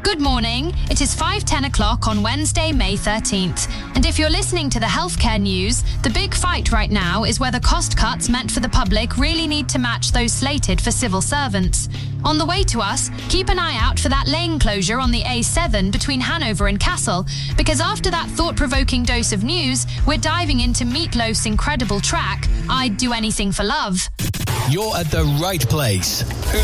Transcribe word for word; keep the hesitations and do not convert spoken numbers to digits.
Good morning. It is five ten o'clock on Wednesday, May thirteenth. And if you're listening to the healthcare news, the big fight right now is whether cost cuts meant for the public really need to match those slated for civil servants. On the way to us, keep an eye out for that lane closure on the A seven between Hanover and Kassel, because after that thought-provoking dose of news, we're diving into Meatloaf's incredible track, I'd Do Anything for Love. You're at the right place.